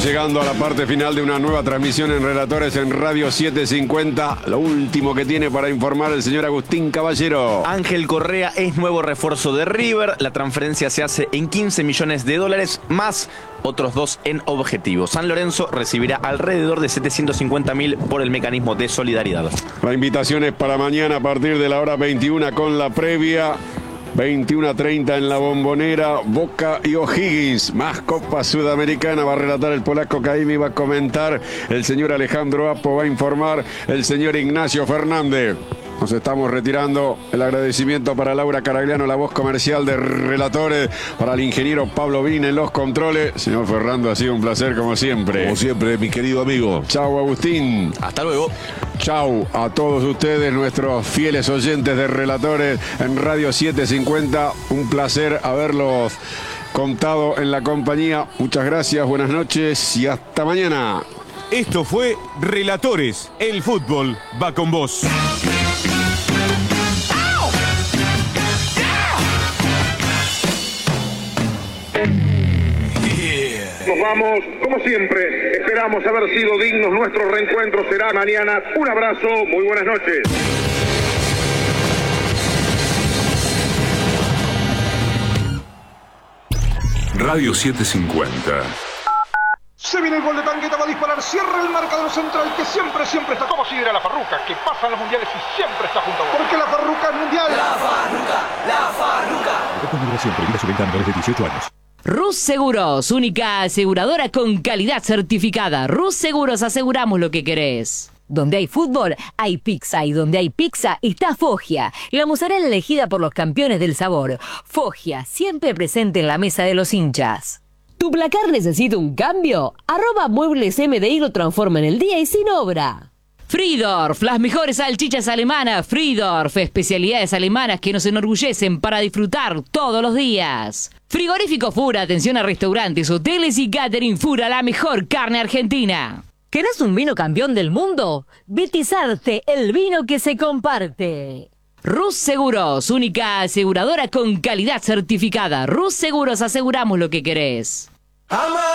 Estamos llegando a la parte final de una nueva transmisión en Relatores en Radio 750. Lo último que tiene para informar el señor Agustín Caballero. Ángel Correa es nuevo refuerzo de River. La transferencia se hace en $15 millones más otros 2 en objetivo. San Lorenzo recibirá alrededor de 750.000 por el mecanismo de solidaridad. La invitación es para mañana a partir de la hora 21 con la previa. 21:30 en la Bombonera, Boca y O'Higgins. Más Copa Sudamericana. Va a relatar el polaco Caimi, va a comentar el señor Alejandro Apo, va a informar el señor Ignacio Fernández. Nos estamos retirando. El agradecimiento para Laura Caragliano, la voz comercial de Relatores, para el ingeniero Pablo Vin en los controles. Señor Fernando, ha sido un placer como siempre. Como siempre, mi querido amigo. Chau, Agustín. Hasta luego. Chau a todos ustedes, nuestros fieles oyentes de Relatores en Radio 750. Un placer haberlos contado en la compañía. Muchas gracias, buenas noches y hasta mañana. Esto fue Relatores. El fútbol va con vos. Nos vamos, como siempre, esperamos haber sido dignos. Nuestro reencuentro será mañana. Un abrazo, muy buenas noches. Radio 750. Se viene el gol de Tangueta, va a disparar, cierra el marcador central que siempre está. ¿Cómo sidera la Farruca? Que pasa en los mundiales y siempre está junto a vos. Porque la Farruca es mundial. La Farruca. Migración prohibida su venta a menores de 18 años. Rus Seguros, única aseguradora con calidad certificada. Rus Seguros, aseguramos lo que querés. Donde hay fútbol, hay pizza. Y donde hay pizza, está Foggia. La mozzarella elegida por los campeones del sabor. Foggia, siempre presente en la mesa de los hinchas. ¿Tu placar necesita un cambio? @Muebles MDI lo transforma en el día y sin obra. Friedorf, las mejores salchichas alemanas. Friedorf, especialidades alemanas que nos enorgullecen para disfrutar todos los días. Frigorífico Fura, atención a restaurantes, hoteles y catering. Fura, la mejor carne argentina. ¿Querés un vino campeón del mundo? Betizarte, el vino que se comparte. Rus Seguros, única aseguradora con calidad certificada. Rus Seguros, aseguramos lo que querés.